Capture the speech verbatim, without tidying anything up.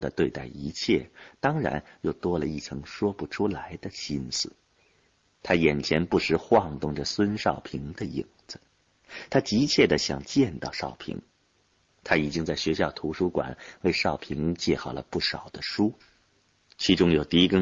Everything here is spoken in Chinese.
的对待一切，当然又多了一层说不出来的心思。他眼前不时晃动着孙少平的影子，他急切地想见到少平。他已经在学校图书馆为少平借好了不少的书，其中有狄更